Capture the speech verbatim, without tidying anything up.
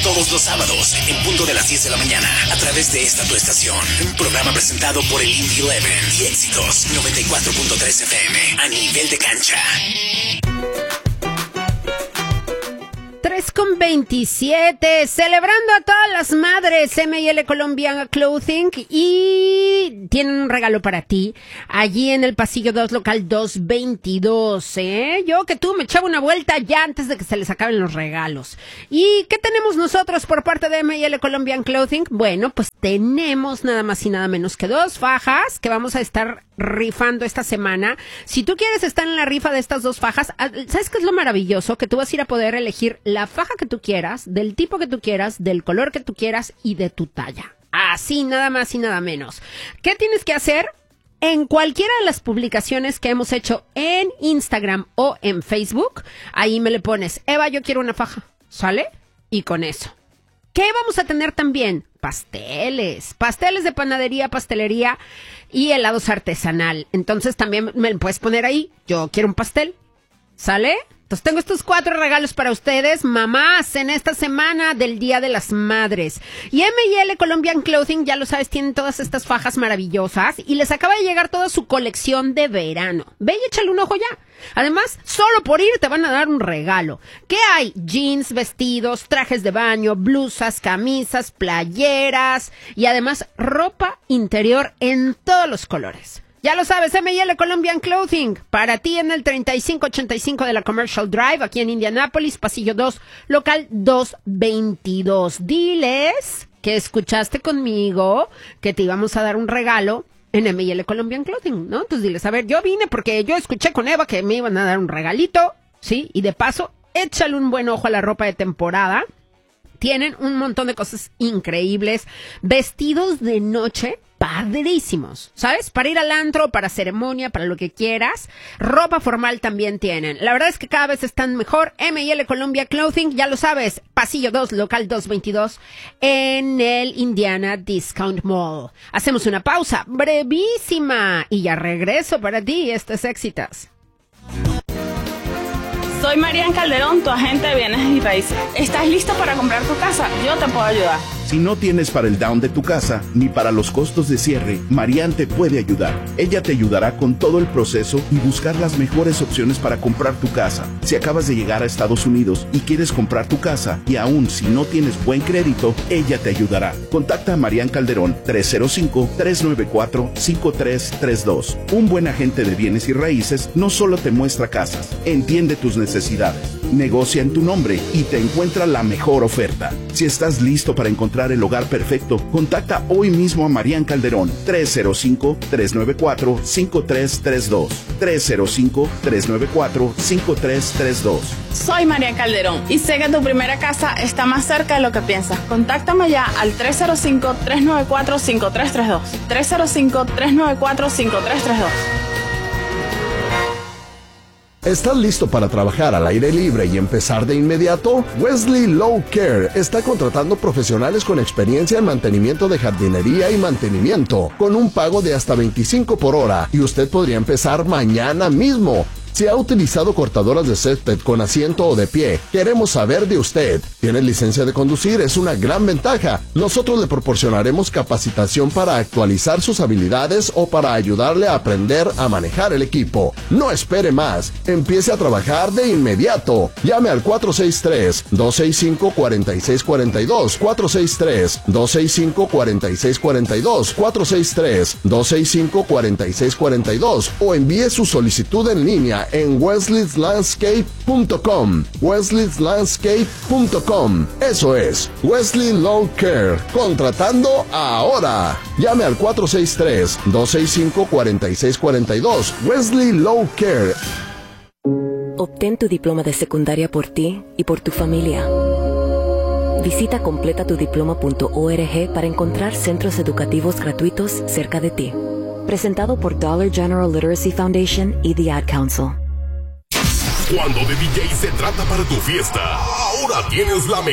Todos los sábados, en punto de las diez de la mañana, a través de esta tu estación. Un programa presentado por el Indy Eleven y Éxitos noventa y cuatro punto tres F M a nivel de cancha. tres con veintisiete, celebrando a todas las madres, M y L Colombian Clothing, y tienen un regalo para ti, allí en el pasillo dos, local doscientos veintidós, ¿eh? Yo que tú me echaba una vuelta ya antes de que se les acaben los regalos. ¿Y qué tenemos nosotros por parte de M y L Colombian Clothing? Bueno, pues tenemos nada más y nada menos que dos fajas que vamos a estar rifando esta semana. Si tú quieres estar en la rifa de estas dos fajas, ¿sabes qué es lo maravilloso? Que tú vas a ir a poder elegir la faja que tú quieras, del tipo que tú quieras, del color que tú quieras y de tu talla. Así, nada más y nada menos. ¿Qué tienes que hacer? En cualquiera de las publicaciones que hemos hecho en Instagram o en Facebook, ahí me le pones, Eva, yo quiero una faja, ¿sale? Y con eso. ¿Qué vamos a tener también? Pasteles, pasteles de panadería, pastelería y helados artesanal. Entonces también me puedes poner ahí, yo quiero un pastel, ¿sale? Entonces tengo estos cuatro regalos para ustedes, mamás, en esta semana del Día de las Madres. Y M y L Colombian Clothing, ya lo sabes, tienen todas estas fajas maravillosas y les acaba de llegar toda su colección de verano. Ve y échale un ojo ya. Además, solo por ir te van a dar un regalo. ¿Qué hay? Jeans, vestidos, trajes de baño, blusas, camisas, playeras y además ropa interior en todos los colores. Ya lo sabes, M y L Colombian Clothing, para ti en el treinta y cinco ochenta y cinco de la Commercial Drive, aquí en Indianápolis, pasillo dos, local doscientos veintidós. Diles que escuchaste conmigo que te íbamos a dar un regalo en M y L Colombian Clothing, ¿no? Entonces diles, a ver, yo vine porque yo escuché con Eva que me iban a dar un regalito, ¿sí? Y de paso, échale un buen ojo a la ropa de temporada. Tienen un montón de cosas increíbles, vestidos de noche, padrísimos, ¿sabes? Para ir al antro, para ceremonia, para lo que quieras. Ropa formal también tienen. La verdad es que cada vez están mejor. M y L Colombia Clothing, ya lo sabes, pasillo dos, local doscientos veintidós, en el Indiana Discount Mall. Hacemos una pausa brevísima y ya regreso para ti. Esto es Éxitos. Soy Marian Calderón, tu agente de bienes y raíces. ¿Estás listo para comprar tu casa? Yo te puedo ayudar. Si no tienes para el down de tu casa, ni para los costos de cierre, Marian te puede ayudar. Ella te ayudará con todo el proceso y buscar las mejores opciones para comprar tu casa. Si acabas de llegar a Estados Unidos y quieres comprar tu casa, y aún si no tienes buen crédito, ella te ayudará. Contacta a Marian Calderón, tres cero cinco, tres nueve cuatro, cinco tres tres dos. Un buen agente de bienes y raíces no solo te muestra casas, entiende tus necesidades, negocia en tu nombre y te encuentra la mejor oferta. Si estás listo para encontrar el hogar perfecto, contacta hoy mismo a Marian Calderón, tres cero cinco, tres nueve cuatro, cinco tres tres dos, tres cero cinco, tres nueve cuatro, cinco tres tres dos. Soy Marian Calderón y sé que tu primera casa está más cerca de lo que piensas. Contáctame ya al tres cero cinco, tres nueve cuatro, cinco tres tres dos, tres cero cinco, tres nueve cuatro, cinco tres tres dos. ¿Estás listo para trabajar al aire libre y empezar de inmediato? Wesley Lawn Care está contratando profesionales con experiencia en mantenimiento de jardinería y mantenimiento, con un pago de hasta veinticinco por hora, y usted podría empezar mañana mismo. Si ha utilizado cortadoras de césped con asiento o de pie, queremos saber de usted. ¿Tiene licencia de conducir? Es una gran ventaja. Nosotros le proporcionaremos capacitación para actualizar sus habilidades o para ayudarle a aprender a manejar el equipo. No espere más. Empiece a trabajar de inmediato. Llame al cuatro seis tres, dos seis cinco, cuatro seis cuatro dos, cuatro seis tres, dos seis cinco, cuatro seis cuatro dos, cuatro seis tres, dos seis cinco, cuatro seis cuatro dos o envíe su solicitud en línea en wesleys landscape punto com. wesleys landscape punto com. Eso es, Wesley Lawn Care. Contratando ahora. Llame al cuatro seis tres, dos seis cinco, cuatro seis cuatro dos. Wesley Lawn Care. Obtén tu diploma de secundaria por ti y por tu familia. Visita completa tu diploma punto org para encontrar centros educativos gratuitos cerca de ti. Presentado por Dollar General Literacy Foundation y The Ad Council. Cuando de D J se trata para tu fiesta, ahora tienes la mejor